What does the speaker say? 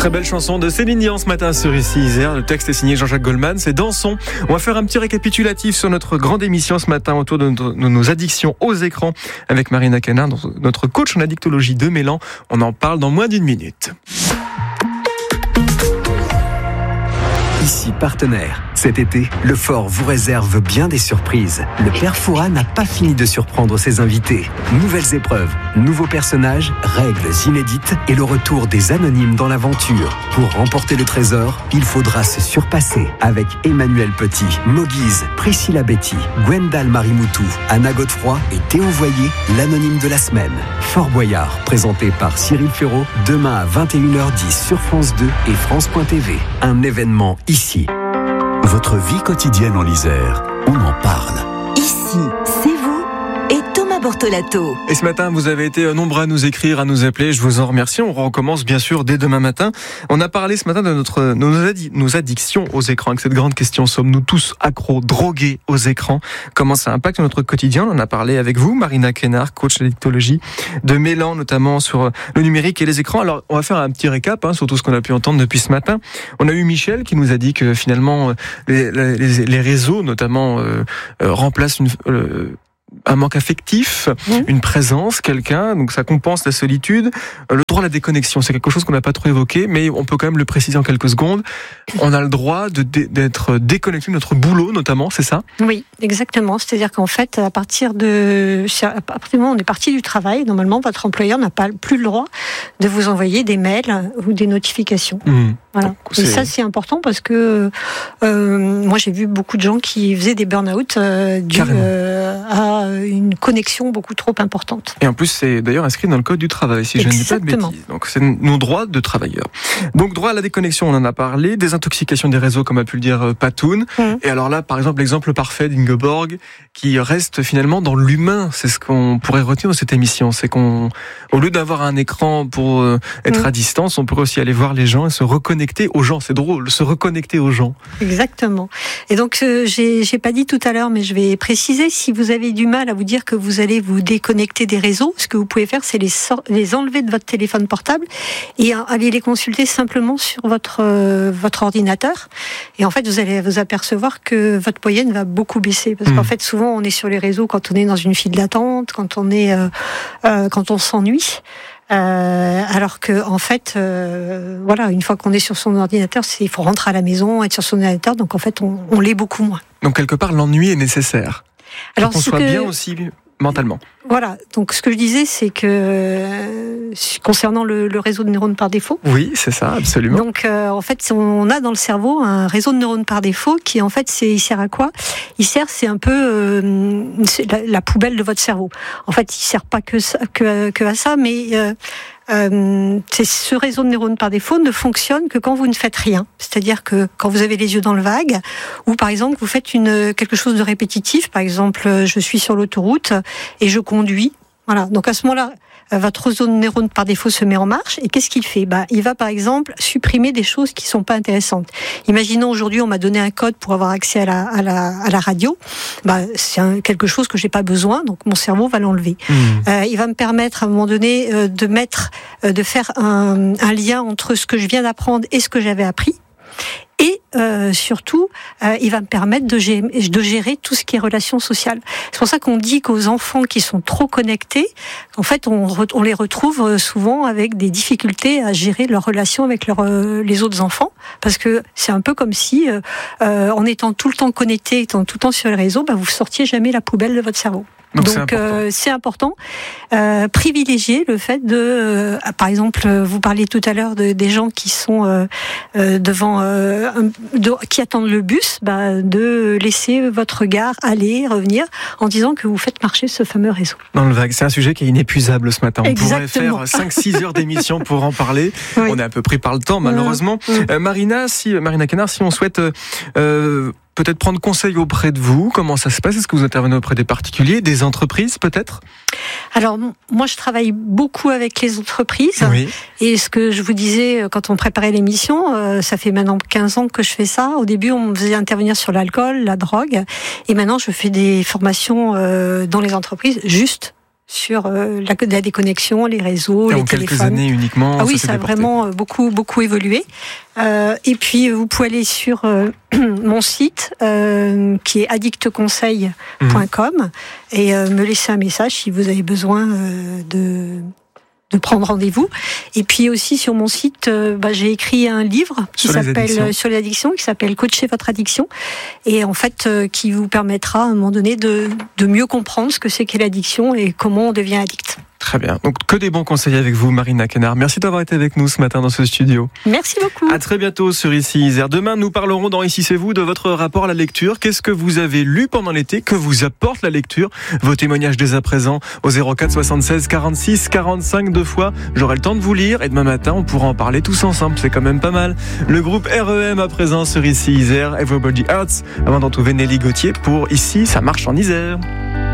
Très belle chanson de Céline Dion ce matin sur ici Isère. Le texte est signé Jean-Jacques Goldman, c'est Dansons. On va faire un petit récapitulatif sur notre grande émission ce matin autour de nos addictions aux écrans avec Marina Canard, notre coach en addictologie de Mélan. On en parle dans moins d'une minute. Ici partenaire. Cet été, le Fort vous réserve bien des surprises. Le Père Fouras n'a pas fini de surprendre ses invités. Nouvelles épreuves, nouveaux personnages, règles inédites et le retour des anonymes dans l'aventure. Pour remporter le trésor, il faudra se surpasser avec Emmanuel Petit, Moguise, Priscilla Betty, Gwendal Marimoutou, Anna Godefroy et Théo Voyer, l'anonyme de la semaine. Fort Boyard, présenté par Cyril Ferraud, demain à 21h10 sur France 2 et France.tv. Un événement ici. Votre vie quotidienne en Isère, on en parle. Ici, c'est vous et Thomas Bortolato. Et ce matin, vous avez été nombreux à nous écrire, à nous appeler. Je vous en remercie. On recommence bien sûr dès demain matin. On a parlé ce matin de nos addictions aux écrans. Avec cette grande question, sommes-nous tous accros, drogués aux écrans? Comment ça impacte notre quotidien? On en a parlé avec vous, Marina Canard, coach d'addictologie de Mélan, notamment sur le numérique et les écrans. Alors, on va faire un petit récap sur tout ce qu'on a pu entendre depuis ce matin. On a eu Michel qui nous a dit que finalement, les réseaux, notamment, remplacent un manque affectif, une présence, quelqu'un, donc ça compense la solitude. Le droit à la déconnexion, c'est quelque chose qu'on n'a pas trop évoqué, mais on peut quand même le préciser en quelques secondes. On a le droit d'être déconnecté de notre boulot, notamment, c'est ça ? Oui, exactement. C'est-à-dire qu'en fait, à partir du moment où on est parti du travail, normalement, votre employeur n'a plus le droit de vous envoyer des mails ou des notifications. Voilà. Et ça, c'est important parce que moi, j'ai vu beaucoup de gens qui faisaient des burn-out dus à une connexion beaucoup trop importante. Et en plus, c'est d'ailleurs inscrit dans le code du travail, si je ne dis pas de bêtises. Donc, c'est nos droits de travailleurs. Donc, droit à la déconnexion, on en a parlé. Désintoxication des réseaux, comme a pu le dire Patoun. Et alors là, par exemple, l'exemple parfait d'Ingeborg, qui reste finalement dans l'humain. C'est ce qu'on pourrait retenir de cette émission. C'est qu'au lieu d'avoir un écran pour être à distance, on pourrait aussi aller voir les gens et se reconnecter aux gens. C'est drôle, se reconnecter aux gens. Exactement. Et donc, j'ai pas dit tout à l'heure, mais je vais préciser, si vous avez du mal à vous dire que vous allez vous déconnecter des réseaux, ce que vous pouvez faire, c'est les enlever de votre téléphone portable et aller les consulter simplement sur votre ordinateur. Et en fait, vous allez vous apercevoir que votre moyenne va beaucoup baisser. Parce qu'en fait, souvent, on est sur les réseaux quand on est dans une file d'attente, quand on s'ennuie. Alors que en fait, voilà, une fois qu'on est sur son ordinateur, il faut rentrer à la maison, être sur son ordinateur. Donc en fait, on l'est beaucoup moins. Donc quelque part, l'ennui est nécessaire. Alors qu'on soit bien aussi mentalement. Voilà. Donc ce que je disais, c'est que concernant le réseau de neurones par défaut. Oui, c'est ça, absolument. Donc en fait, on a dans le cerveau un réseau de neurones par défaut qui en fait, il sert à quoi ? C'est un peu la poubelle de votre cerveau. En fait, il sert pas que à ça, mais ce réseau de neurones par défaut ne fonctionne que quand vous ne faites rien. C'est-à-dire que quand vous avez les yeux dans le vague, ou par exemple vous faites quelque chose de répétitif. Par exemple, je suis sur l'autoroute et je conduis. Voilà. Donc à ce moment-là, votre réseau de neurones par défaut se met en marche. Et qu'est-ce qu'il fait ? Il va par exemple supprimer des choses qui sont pas intéressantes. Imaginons aujourd'hui, on m'a donné un code pour avoir accès à la radio. C'est quelque chose que j'ai pas besoin, donc mon cerveau va l'enlever. Il va me permettre à un moment donné de faire un lien entre ce que je viens d'apprendre et ce que j'avais appris. Et surtout, il va me permettre de gérer tout ce qui est relations sociales. C'est pour ça qu'on dit qu'aux enfants qui sont trop connectés, en fait, on les retrouve souvent avec des difficultés à gérer leurs relations avec les autres enfants, parce que c'est un peu comme si, en étant tout le temps connecté, étant tout le temps sur les réseaux, vous sortiez jamais la poubelle de votre cerveau. Donc c'est important. Privilégier le fait de, par exemple, vous parliez tout à l'heure des gens qui sont qui attendent le bus, de laisser votre regard aller, revenir, en disant que vous faites marcher ce fameux réseau. Dans le vague, c'est un sujet qui est inépuisable ce matin. Exactement. On pourrait faire 5-6 heures d'émission pour en parler. Oui. On est à peu près par le temps, malheureusement. Marina Canard, si on souhaite peut-être prendre conseil auprès de vous, comment ça se passe ? Est-ce que vous intervenez auprès des particuliers, des entreprises peut-être ? Alors, moi je travaille beaucoup avec les entreprises. Oui. Et ce que je vous disais quand on préparait l'émission, ça fait maintenant 15 ans que je fais ça. Au début, on me faisait intervenir sur l'alcool, la drogue. Et maintenant, je fais des formations dans les entreprises juste sur la déconnexion, les réseaux, et les en téléphones. Quelques années uniquement. Ah oui, ça a vraiment beaucoup évolué. Et puis vous pouvez aller sur mon site qui est addictconseil.com et me laisser un message si vous avez besoin de prendre rendez-vous. Et puis aussi sur mon site, j'ai écrit un livre qui s'appelle sur l'addiction, qui s'appelle Coacher votre addiction, et en fait qui vous permettra à un moment donné de mieux comprendre ce que c'est qu'est l'addiction et comment on devient addict. Très bien. Donc, que des bons conseils avec vous, Marina Quenard. Merci d'avoir été avec nous ce matin dans ce studio. Merci beaucoup. À très bientôt sur Ici Isère. Demain, nous parlerons dans Ici c'est vous de votre rapport à la lecture. Qu'est-ce que vous avez lu pendant l'été? Que vous apporte la lecture? Vos témoignages dès à présent au 04 76 46 45 2 fois. J'aurai le temps de vous lire et demain matin, on pourra en parler tous ensemble. C'est quand même pas mal. Le groupe REM à présent sur Ici Isère. Everybody Hurts. Avant d'en trouver Nelly Gauthier pour Ici, ça marche en Isère.